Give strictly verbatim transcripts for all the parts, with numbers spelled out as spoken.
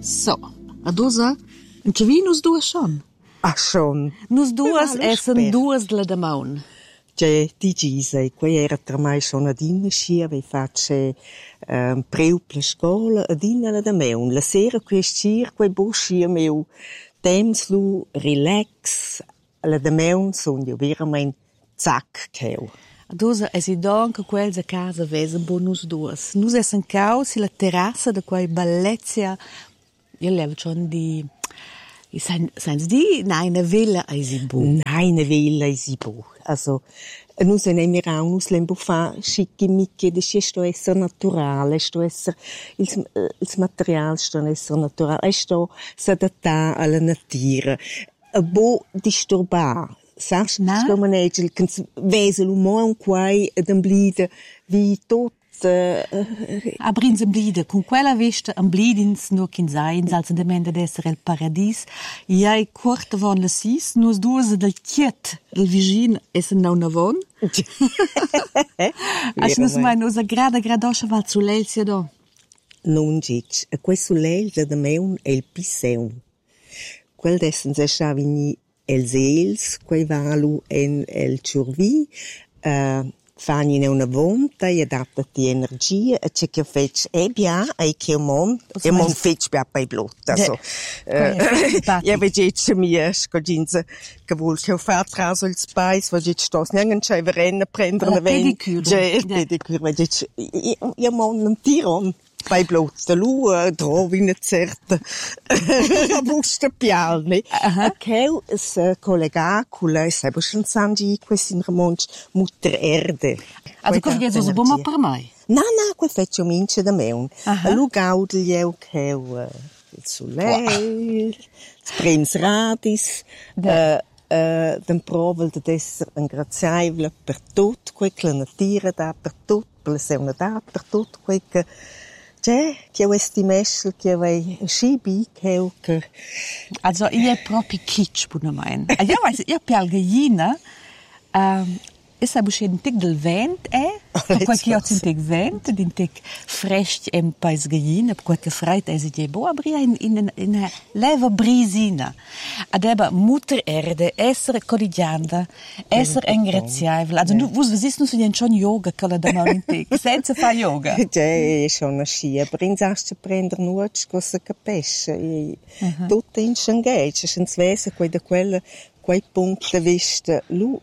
So, ad usa, entschevi nus duas schon. Ah, schon. Nus duas Ja, essen spero. duas la damaun. Cioè, ti gise, qui era tra mai schon ad inna scia, vi face um, preu per scola, ad inna la da meun. La sera qui scir, qui bo scia meu, temps lu, relax, la da meun, son io veramente zac, cheu. Ad usa, es i don che quels a casa vesen bo nus duas. Nus essen caus la terrassa da quei bellezia, io levo schon di... Seins di, nein, eine Villa is i bo. Nein, eine Villa is i bo. Also, nus en emir auch, nus lembo fa schickimicchi, das ist sto esser natural, sto esser, ils, ils material sto esser natural, sto s'adatta alla natura. A bo disturbar. Saps, no. Man egel, kens wesel umo un quai ad amblida, vi tot Aber in sem blide, con quella vista am blidins nur kin sein, als in der Mende d'esser el paradis, jai quarta von la sis, nus duas del chiet, el vigin essen nau navon. As nus mai nus a grada gradoscia val zu l'elsia do. Non gic, a questo l'elsia da meun è il pisseun. Quel dessen se sciavini els els, quei valu en el ciurvi, uh, fanno una vonta e adattati energia e c'è che fece e bia e che un mon e mon fece bia per blotta so ja vegetche mia scoginza che vuol che fa traso il spice va get stos ngen c'è verenne prendere una pedicure pedicure va get io mon un tiron bei blotta lu trovi una certa busta pialne che es collega con lei sai schon sangi questi in remonch mutter erde also cosa che so bomma per mai no no quel feccio mince da meun lu gaudel che il soleil sprins radis eh eh den provel de esser un graziaivle per tot quel che la natura da per tot per la sera da per tot quel che c'è che questi mesel che vai schibi che che also io è proprio kitsch per me io weiß io pial gallina ähm es a buschen tic del vent eh qualche io tic vent din tic fresh em pais gallina qualche freit es je bo abria in in in leva brisina adeba mutter erde esser codigianda esser engraziavel also du wus wisst du so schon yoga kala da mal in tic senza fa yoga c'è schon a scia brinzast prender nur cosa capisce e tutto in schengage sind svese quei da quella quei punto vista lu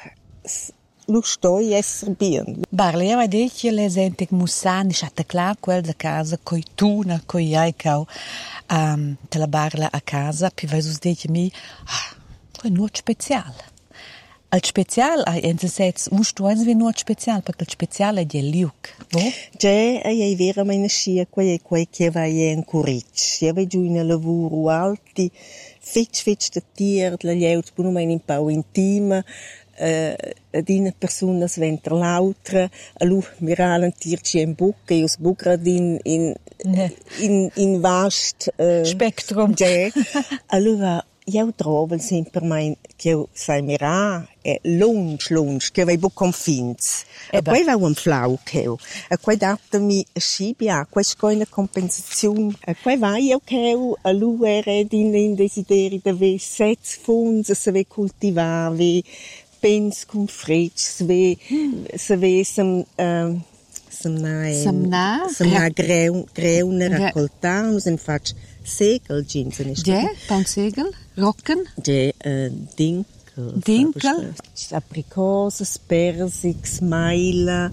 lu stoi esser bien. Barle, io vedi che le gente mussani sciatta clar quel da casa coi tuna, coi jaicau, um, te la barla a casa, pi vai sus dice mi, ah, quel nuot special. Al special, ai ense sets, un stuoins vi nuot special, perché il special è di liuk, no? Già, ai vera meine scia, quei quei che vai in curic. Io vai giù in lavoro alti, fitch fitch de tier, la lieut, puno mein in pau intima, Uh, ad una persona sventer l'altra, a lui miralen tirci in buca, io sbucrad in, in, in, in vast uh, spectrum. Già, allora io trovo sempre mai che io sai mirà è lunch lunch che vai bu confins e poi va un flau che io e poi datemi scibia questa è una compensazione e poi vai io che io a lui era in, in desideri da ve sets funds se ve coltivare pens con frecce, se ve, se ve sem, uh, semna, semna, semna greu, greune raccoltare, se faccio segel, jeans, ne sto. Ja, pan segel, rocken. Ja, uh, dinkel. Dinkel. Aprikoses, persiks, meila,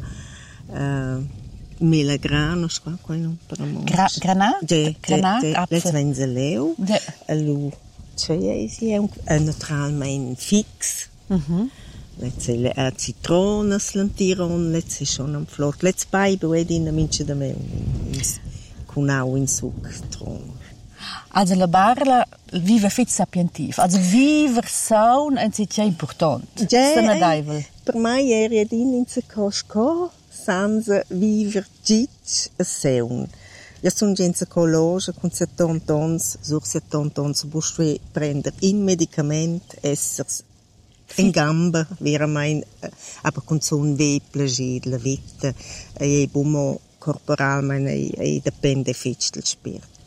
uh, melagrano, qua, qua non per amore. Gra, granat? Ja, granat, ja, apfel. Let's wenn ze leu. Ja. Allo, cioè, è un, naturalmente fix. Mhm. Let's say a citronas lantiron, let's say schon am flot, let's bei beid in minche da me con au in suc tron. Also la barla vive fit sapientiv, also viver saun en sit ja important. Sana daivel. Per mai era din in se cosco sans viver git a saun. Ja son gente cologe con settanta tons, sur settanta tons bustwe prender in medicament essers in gamba vera mein aber con son ve plaisir la vita e bumo corporal mein e depende fitch del spirit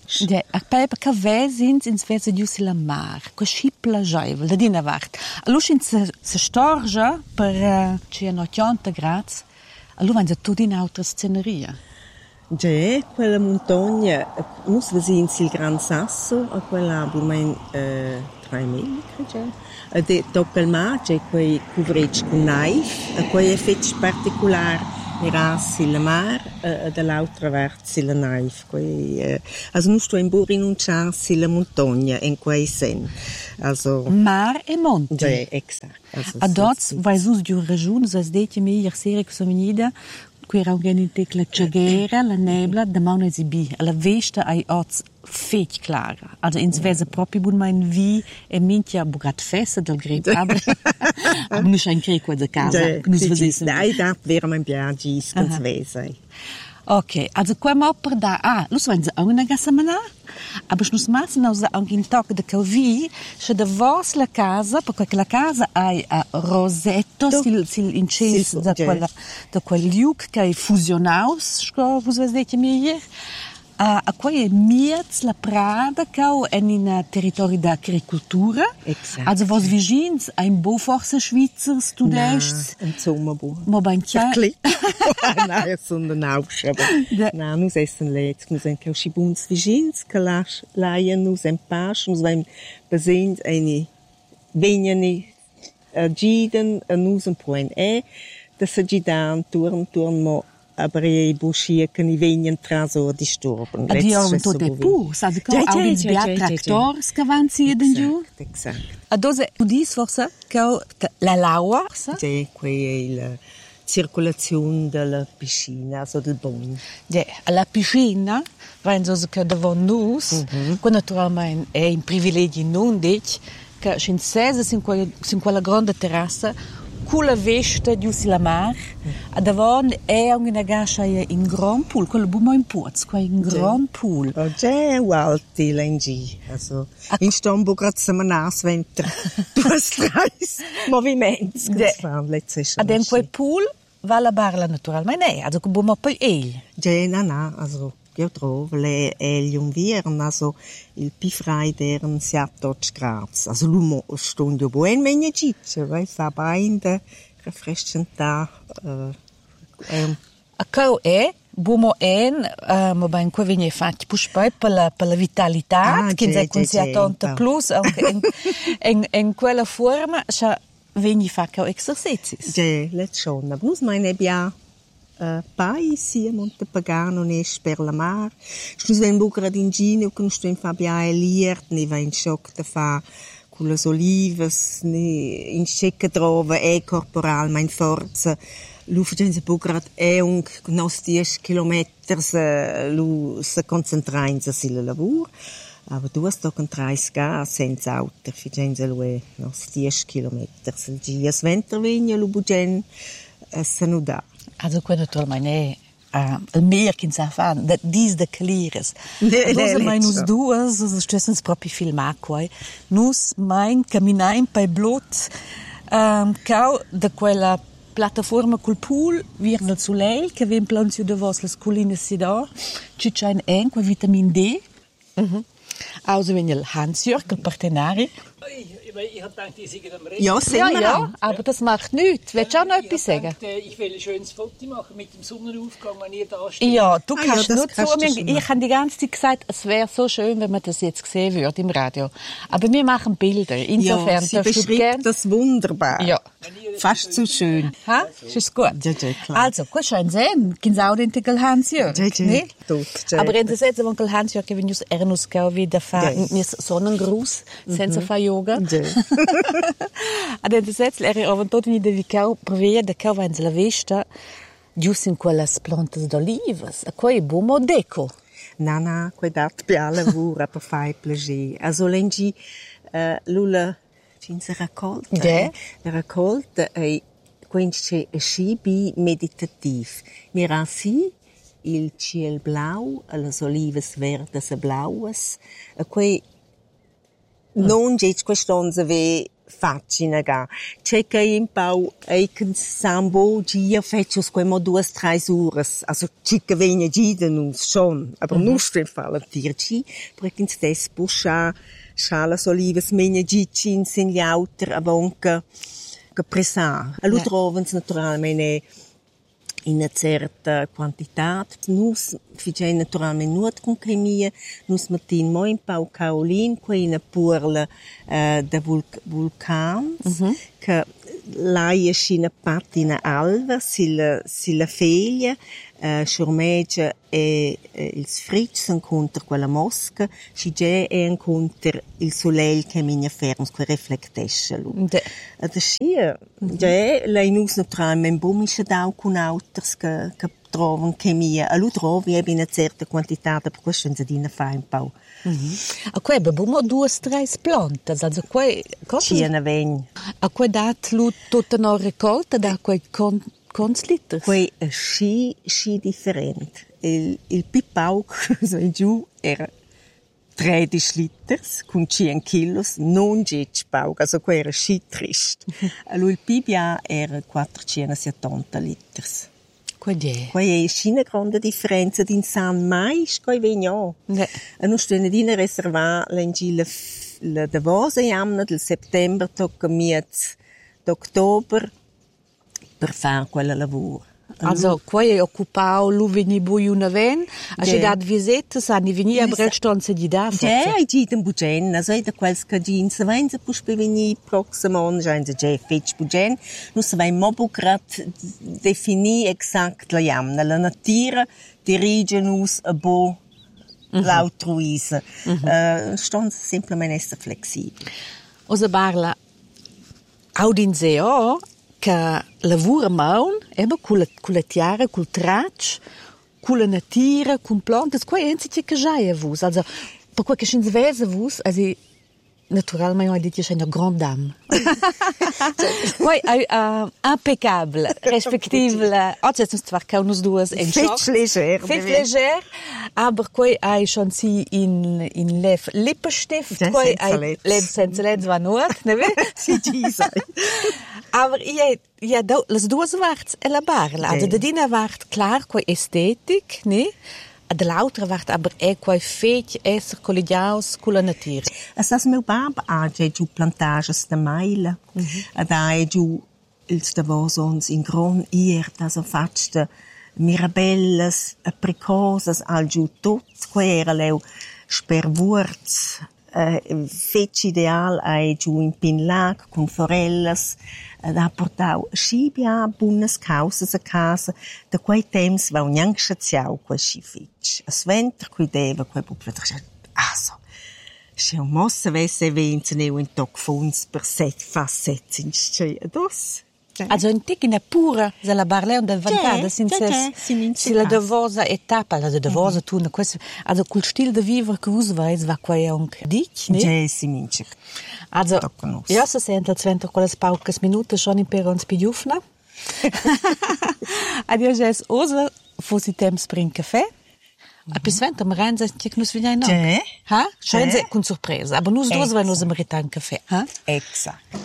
Ja, a pepa che vesins ins vesa gius la mar, co schi plagiavel, da dina vart. Allora in se, se storgia per uh, centottanta gradi, allora vanno tutto in altra sceneria. Ja, quella montagna, nus vesins il Gran Sasso, a quella burmain eh, tre miglia, credo. E dopo il mar c'è quei covreci con naif, e quei effetti particolari miras il mar e dall'altra parte la naif. Quei, eh, also nus sto in buri in un chance la montagna in quei sen. Also mar e monte. Ja, exact. Also, a dots vai sus di un ragione, so sdetje mi ieri sera che sono venuta, qui era organizzata la ceghera, la nebla, da mano esibi, alla vesta ai ots fech clara. Also ins vese proprio bun mein wie e mintia bugat festa del grip, aber aber nu schein krei qua da casa. Nu svesisen. Dai, da wäre mein Biagis ganz vese. Ok, also qua mo per da, ah, lo so wenn sie auch in der Gasse mana, aber schnus maßen aus der in Tag de Calvi, se de vos la casa, perché la casa hai a rosetto, sil sil incenso da quella da quel liuk che è fusionaus, sco vos vedete mir. A a quei miez la Prada cau en in territori da agricultura. Exact. Also vos vigins ein bo forse Schweizer students. In Sommerbu. Mo bancha. Nein, es sind ein Aufschreiber. Nein, nus essen letzt, nus ein kau schibuns vigins, kalasch laien nus ein pasch, nus vaim besend eine venjani giden, nus ein poen e, da se gidan turn turn mo aber i buschie che ni venien traso disturben. A di ho tutto pu, sa di co audins bia tractors che van si den giù. Exact. A dose tu dis forse che la laua, sa? Sì, qui è la circolazione della piscina, also del bon. Ja, alla piscina, wenn so che davon nus, mm-hmm. Quando naturalmente è in privilegi non dic, che in sesa sin quella sin quella grande terrazza con la vesta di la mar, a davon è una gascia in grand pool, quello bumo in puz, qua in grand pool. Oh, già, walti l'engi. Also, in Stombo grazie manas venter due streis moviments che fanno letzte Ad in quel pool va la barla naturalmente, also che bumo poi el. Già, na na, also io trovo le egli un viern, also il pifrai deren siattoc graz. Also l'umo stondio buen menja ciccia, vai fa bainde, refrescenta. Uh, A cau è, bumo en, uh, ma ben qua viene fatti pus poi per la, per la vitalità, ah, che è con siattonta plus, anche in, in, in quella forma, sa viene fatti esercizi. Già, let's show, ma nus meine bia Uh, pai sia Montepagano nes per la mar. Schnus ven bucra d'ingine, che nus ven fa bia eliert, ne va in shock da fa con le olivas, ne in scecca trova e corporal, ma in forza. Lu facenza bucra e un nos dieci chilometers lu se concentra in sa sila lavur. Aber du hast doch ein treis ga senza auto, facenza lu e nos dieci chilometers. Il gias ventervegna lu bugen se nu da. Also quando naturalmente uh, il meer che sa fan, dat dis de calires. Dose mai nus duas, so stessens proprio filmar quai. Nus mein camminain per blot um, cau de quella piattaforma col pool, vir nel soleil, che vem planzio de vos las colline si da, ci c'è in en, qua vitamin D. Mm-hmm. Also wenn il Hans-Jörg, il partenari. Ich habe gedacht, die sind am Reden. Ja, sind ja, wir ja, auch. aber das macht nichts. Willst du auch noch ich etwas sagen? Gedacht, ich will ein schönes Foto machen mit dem Sonnenaufgang, wenn ihr da steht. Ja, du ah, kannst ja, nur kannst zu mir. Ich habe die ganze Zeit gesagt, es wäre so schön, wenn man das jetzt sehen würde im Radio. Aber wir machen Bilder. Insofern ja, sie darfst du beschreibt gern. das wunderbar. Ja. Fast zu schön. Ha? Ist gut. Ja, ja, klar. Also, gut schön sehen. Gehen auch den Titel Hans-Jörg. Ja, ja, ne? tot, ja. Aber in der Sätze, wenn Hans-Jörg, wenn du Ernus wieder fahren, mir Sonnengruß, senza fa yoga. Ja. Ad in der Sätze, er auch tot wie der Vicau, provea de cau va in la vesta, gius in quelles plantas d'olivas. A quei bumo deco. Na, na, quei dat pia lavura per fai plaisir. Also, lengi, uh, lula, cinse raccolta. Ja. La raccolta è quince scibi meditativ. Mira si il ciel blau, le olivas verdes e blauas, e quei non c'è quest'onza ve faccina ga. C'è che in pau eiken sambo gia fetchos quei mo duas, tre uras. Also c'è che vegna gida nus schon, aber mm-hmm. nus den Fall am tirci, perché stes pusha schalas olivas menia gicin sin liauter avonca che pressar. Allo yeah. trovens naturalmente in una certa quantità. Nus facciamo naturalmente nuot con cremia, nus mettin mo in pau caolin, qui in purla uh, da vulc- vulcans, mm-hmm. che laia scina patina alva, sila, sila feglia, uh, schurmegia e uh, il sfritz incontra quella mosca, si già e incontra il soleil che minha ferms, che riflettesce lu. De. Ad ascia, mm-hmm. già lei nus naturalmente bumisce dau con auters che, che trovano chemia, a lu trovi ebbe una certa quantità, per questo non si dina fa un po'. Mm-hmm. A quei abbiamo due, tre piante, also quei... Ci ne vegn. A quei dat lu tutta una raccolta da quei con, consliter? Quei è sci, sci differente. Il, il pipau, so in giù, era tredici liters, con cinque chilos, non dieci pau, also quei era sci trist. Allora il pibia era quattrocentosettanta liters. Quei è una grande differenza in San Mais, che vegno. Ne. E noi stiamo a riservare l'engile la devosa jamna del settembre tocca miez d'ottobre per fare quella lavoro. Also, quei è occupato lu veni bui una ven, a ci dat visite, sa ni veni a bredstonze di da. Ja, i git en bugen, also da quels cagin, se vain se pus pe veni proximon, jain se je fetch bugen, nu se vain mobu grat defini exact la jamna, la natura dirige nus a bo mm-hmm. l'altruise. Mm-hmm. Uh, ston simplement essere flexibili. Osa parla audin seo che lavora maun, ebbe con la, con la tiara, col traccio, con la natura, con piante, quei enzi che cagiaia vus. Also, per quel che si svese vus, also, naturalmente, ho detto che è una grande dame. Quei è uh, impeccable, respektive, oggi è zwar che unos duas in shock. Fetch leger. Fetch leger, aber quei è schon si in, in lev Lippenstift, quei è lev senza lev va nuot, ne ve? Si gisa. Aber ja, ja, las duas warts e la barla. Also, da dina wart klar quei estetik, ne? De l'altra wart aber e quei fetch esser collegiaus con la natura. Es das meu bab ha giù plantages de maila. Mm-hmm. Ed ha giù ils davosons in gron iert, also fatste mirabelles, apricosas, al giù tot, quei era leu sperwurz, uh, fetch ideal ha giù in pinlag, con forellas, ed ha portau scibia buonas causas a casa, da quei temps va un jank schaziau quei scifetch. Es venter quei deva quei bupla drechat, also, se un mossa vesse venzen eu in toc fons per set facets in scei ados. Also in ticina pura se la barleon del vantata senza se la devosa etapa la devosa tu na questo also col stil de vivere che us vais va quei anche dich ne ja si minche also ja se senta zwenter quelles paucas minute schon in per uns piufna adios es osa fosi temps bring caffè. A pisventa mi renze che nus vignai no. Ja. Ha? Schönze con sorpresa, aber nus dos vai nus meritan caffè, ha? Exact.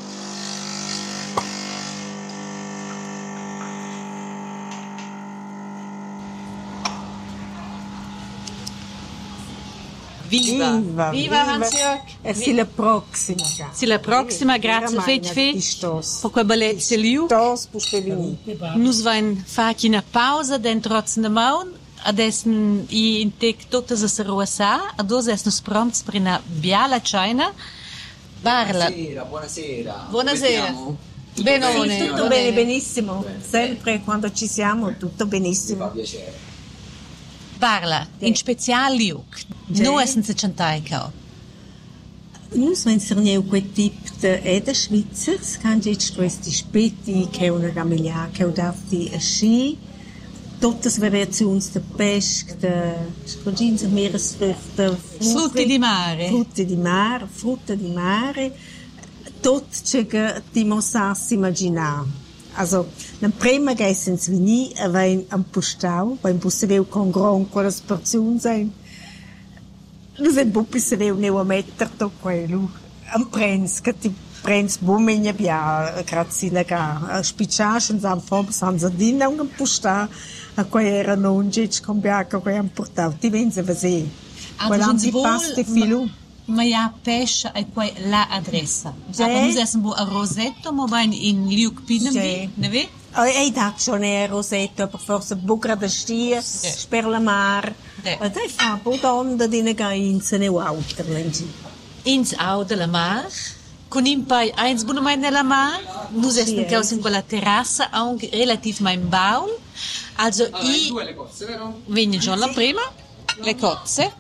Viva! Viva! Viva Hans-Jörg! E si la prossima. Si la prossima, grazie fetch fetch. Per quel bellezza liu. Tos puste vini. Nus vain faci una pausa dentro de maun. Adesso i intec totes a serosa, ados es nus prompts per una biala china. Parla. Buonasera, buonasera. Buonasera. Benone. Tutto bene, benissimo. Sempre quando ci siamo, tutto benissimo. Mi fa piacere. Parla, in special liuk. Nu essen se centai cao. Nus wenn serneu quel tip de eda Schweizers, kann jetzt questi speti, che una gamiglia, che udafti a sci, totes variazions de pesca, de scogins e meeresfrüchte, Frutti di mare. Frutti di mare, frutta di mare, tot ce che ti mossassi immaginare. Also, na prima gessen vi ni, avein am postau, beim busseveu con gron quelles porzioni sein. Nu sen buppi se veu neu a metter to quello. Am prens, che ti prends bumegna bia, grazie lega. Spicciasci, san fom, san zadina, un postar, a quei era non gic con biaca, quei han portato. Ti venzi a vedere. Quell'antipasto filu. Ma ja pesce e poi la adressa. Aber nous essen bo a Rosetto, ma vain in Liuk Pinenby, ne ve? E dat schon è Rosetto, per forse bucra da stia, per la mar. E dai fa bo donda di nega inse ne Wauterlengi. Ins au de la mar, con in pai eins buona mai nella mar, nous essen caus in quella terrassa, anche relativ mein baul. Also i venien schon la prima, le cozze.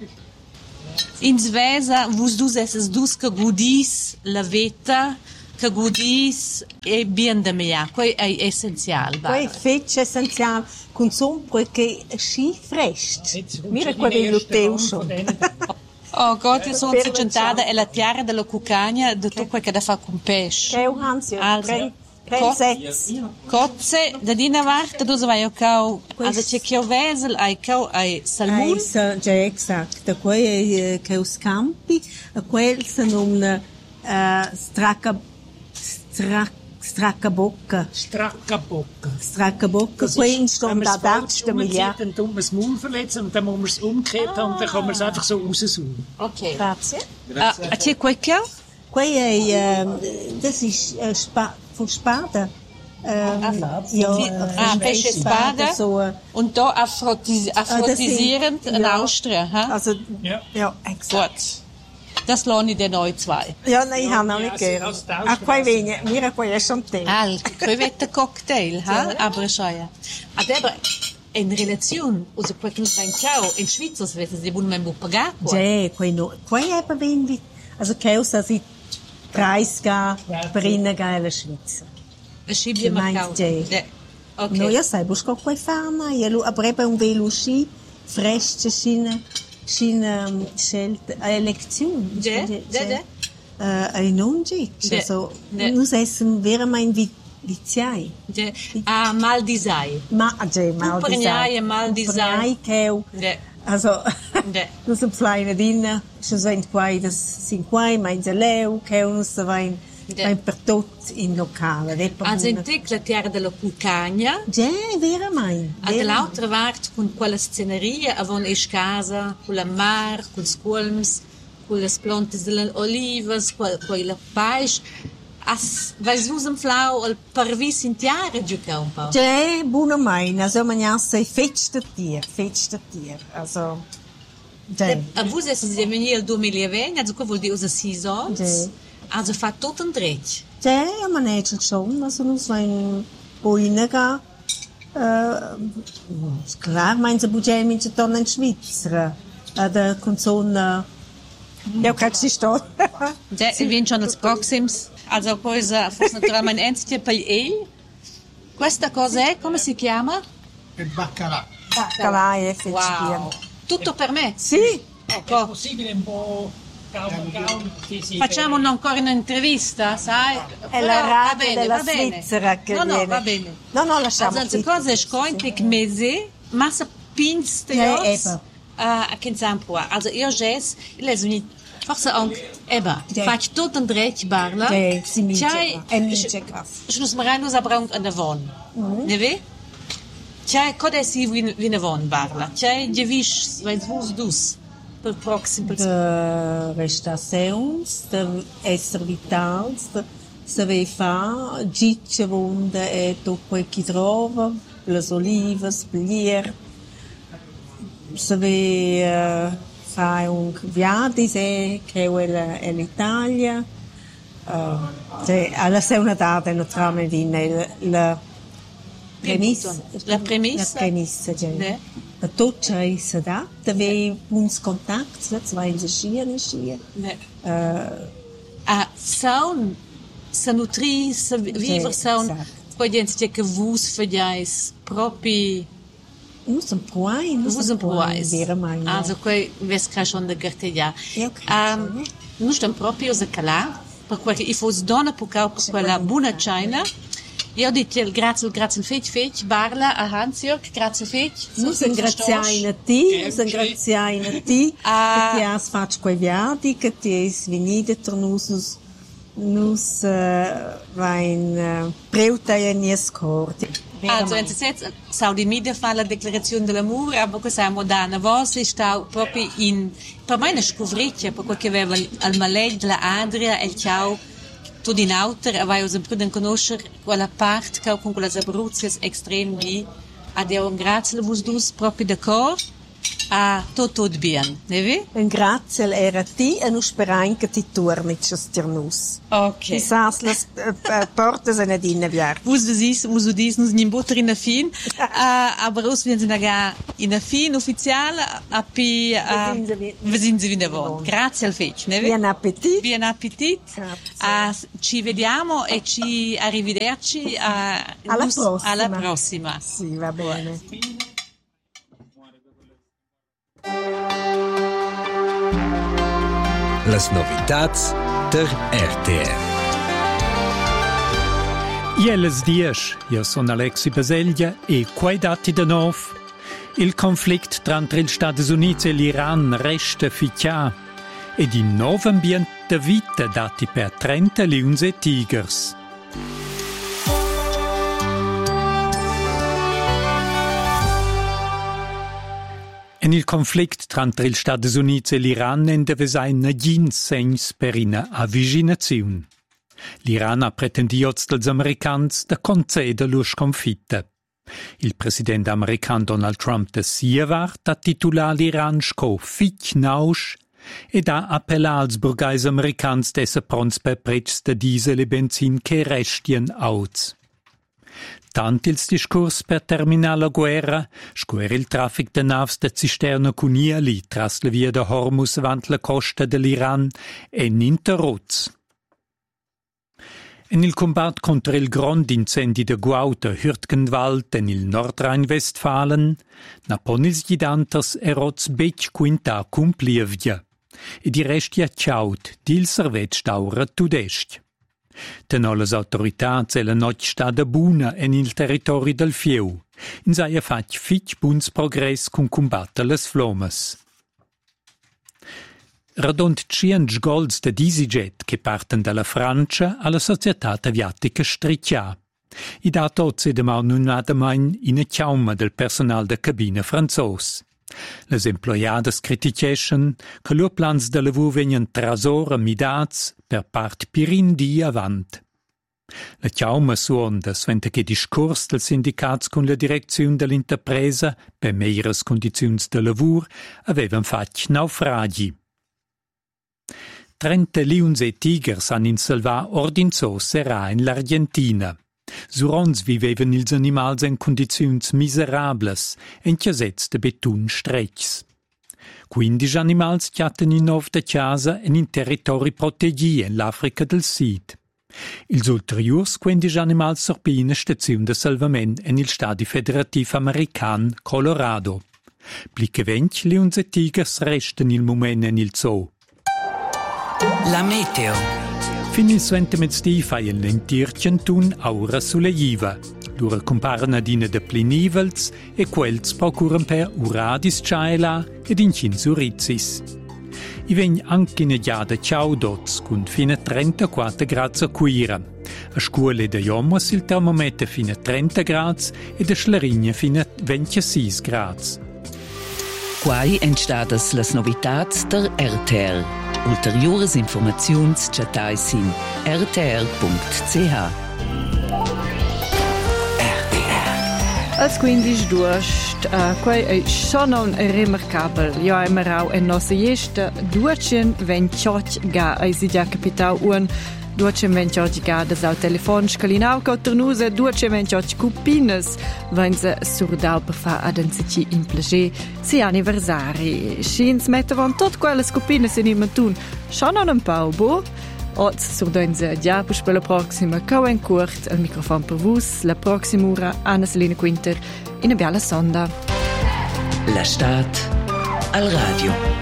In Svesa, vus dus esses dus che gudis la veta, che gudis e bien da mea. Quei è essenzial. Quei fetch essenzial, consum perché sci frest. Mira qua vedo teu schon. Oh Gott, io sono sentada è la tiara della cucagna di tutto quel che da fa con pesce. Teu Hans, Also, Prensetz. Kotze, da dina vart, du so vai o cau, also c'è che o vesel, ai cau, ai salmon. Ai, già, esatto. Quei è che os campi, quel sono un stracca, stracca bocca. Stracca bocca. Stracca bocca, quei in stom da darste milia. Dann tun wir das Maul verletzen und dann muss man es umkehrt haben und dann kann man es einfach so raussaugen. Ok. Grazie. Ah, c'è quel cau? Quei è, das ist Spa, von Spada. Ähm, ja, Ah, pesce spada. So, Und da aphrodis aphrodisierend in ja. Austria, ha? Also, Ja. ja, exakt. Gut. Das lohne ich den euch zwei. Ja, nein, ich habe noch nicht gern. als Tausch- Ah, quei vegna, mira quei è schon te. Ah, il crevette cocktail, ha? Aber schau. Aber in Relation, also quel che noi cau in Schweizer, se vedi, buon mein Bupagaco. Ja, quei no, quei è per vendi. Also, Chaos, also, ich preis ga, per inna ga alla Schweiz. Scibbia Che Macau. meint Eh, ok. No, io sai, busco quei fana, io lo avrei un velo sci, fresce, scina, scina, scelta, elezione. Ja, ja, ja. Äh, non gic, Ja, also, ja. nus essen vera mein vi, viziai. De, a mal disai. Ma, già, mal Upergnai e mal disai. Upergnai, cheu. De, Also, de. nus am fleine dinna, schon so in quai, das sind quai, mein Zaleu, cheu, nus da vain, Ja. vain per tot in locale. de per Also una- in tec la terra della Cucagna, Già, vera mai. a dall'altra parte con quella sceneria avon es casa, con la mar, con scolms, con le plantes delle olivas, con quella pais. As vais usam flau al parvis in tiare giuca un po'. Già, buona mai, also man sei fetch de tier, fetch de tier. Also, già. A vos es de venir il duemilaventi, also quel vuol dire usa six ans. Ja. Also fa tot un dretg. Già, man hätte schon, also nus vain boina ga. Äh, klar, mein se budget mit se ton in Schweizer. Da consona. Ja, kannst du sto. Ja, ich bin schon als Proxims. Also cosa, forse naturalmente mein enzio per il. Questa cosa è, come si chiama? Il baccalà. Calai, fetch Wow. Tutto per me. Sì. È Ecco, possibile un po' calmo, calmo? Sì, sì. facciamo ancora un'intervista, sai? È Però la va radio bene, della va bene. Svizzera che No, no, viene. va bene. No, no, lasciamo. Also, cosa è scointic mese, massa pinste Ja, jos, eben. a che zampo. Also io jes, les unit, forse anche, eba, Ja. fac tot un dretg barla. Ja, si mince C'hai- qua. È mince qua. Schnus maranus abraung an der Von. Ne ve? C'hai coda si vine von barla. C'hai gewisch, weil vus dus. Per proxim, per De restaurações, de esser vitals, de saber fa, gitche wunde e tutto che trova, le olive, splier, saber uh, fa un viadis e che è l'Italia. Uh, cioè, alla sei una data non trame vine la premissa. La premissa. La premissa, già. Ne? A tot c'è se da, dove uns contact, das war in der Schien, Schien. Ne. Äh, A saun, sa nutri, sa viver saun, esatto. poi gente che vus fagiais propi, uns ein Proai, vus un proais. Vera mai. Also quei ves ca schon de garteglia. Ja, ok. Um, nu stam proprio a calà, per quel che i fos donna pucau per quella buona China. Io dico grazie, grazie fetch fetch barla a Hans-Jörg, grazie fetch. Nus un graziaina ti, nus un graziaina ti, Ah. che ti has fatto quei viadi, che ti has venite tra nus, nus Nus uh, vain uh, preuta e nies corti. Also, wenn Sie jetzt Saudi Media fa la declarazione dell'amore, aber che siamo moderna voce sta proprio in per me una scovreccia, per quel che aveva al malegg la Adria e il ciao tutto in auter, aveva sempre da conoscere quella parte che con quelle abruzzes estrem di adeo un grazie vos dus proprio d'accordo a tot tot bien, ne vi? Un grazie era ti e nu sperain che ti torni sternus. Ok. Ti sas las uh, portas en adina viar. Vos dis, vos dis nos nim botter in a fin, uh, aber us wir sind da in a fin ufficial a pi wir sind sie wieder wohn. Grazie al fetch, ne vi? Buon appetit. Buon appetit. Uh, ci vediamo e ci arrivederci uh, alla us, prossima. Alla prossima. Sì, va bene. Las novitats der R T R. Ieles dies, io sono Alexi Baseglia e quei dati de nov. Il conflict tra gli Stati Uniti e l'Iran resta ficcia ed in nuovo ambiente de vita dati per trenta lions e tigers. En il conflict tra gli Stati Uniti e l'Iran deve essere negin sens per una avvicinazione. L'Iran ha pretendiot dels americans da conceder lo sconfitta. Il presidente americano Donald Trump da sia vart a titular l'Iran sco fich nausch ed ha appella als burgais americans d'esser pronts per prezz da diesel e benzin che restien auts. Tant ils discurs per terminare la guerra, scuer il traffic de navs de cisterna cuniali tras la via de Hormuz avant la costa dell'Iran en interrots. En il combat contra il grand incendi de Guauta Hürtgenwald en il Nordrhein-Westfalen, napon ils gidanters erots bec quinta cumplievgia, ed i resti acciaut dil servet staura tudest. Tenò las autorità e la notte stada buna en il territori del Fieu, in saia fac fich buns progress con combatta las flomas. Radont cienc gols de EasyJet che parten dalla Francia alla società aviatica Striccia. I dat ozze demau nun adamain in a chiauma del personal de cabina franzos. Les emploiadas criticeschen che lor plans de lavur vegnan trasora midats per part pirin di avant. La chiauma suonda sventa che discurs dels sindicats con la direzione dell'interpresa per meilleras condiziuns de lavur avevan fac naufragi. Trenta lions e tigers han in salvar ordinzo serà in l'Argentina. Surons vivevan ils animals en condiziuns miserables, en chiasets de betun stretgs. Quindici animals chiatten in nov de casa en in territori protegi en l'Africa del Sud. Ils ulteriors quindici animals sorpina staziun de salvament en il stadi federativ american Colorado. Plique vench lions e tigers resten il moment en il zoo. La meteo. Fin il suente mezzdi faien lentircentun aura suleiva. Lura comparan adina de plinivels e quels procuran per uradis caela ed incins urizis. I vegn anche negiada ciaudots cun fina trentaquattro gradi a cuira. A scuole de jomas il termometer fina trenta gradi ed a schlarigna fina ventisei gradi. Quai entstadas las novitats der R T R. Ulteriores informaziuns chatais in r t r punct c h. Als quindici duost, uh, quei è schon remarcabel. Ja, immer auch en nossa jesta duecentventotto ga ai si già capitau un duecentventotto ga das au telefon scalinau co ternusa duecentventotto cupines venza surdau per fa ad anzici in plage si anniversari. Schins mettavon tot quelles cupines in imatun. Schon un pau bo. Oz surdoinza già per la prossima Coen Kurt al microfono per vus la prossima ora Anna Selina Quinter in a bella sonda. La Stat al radio.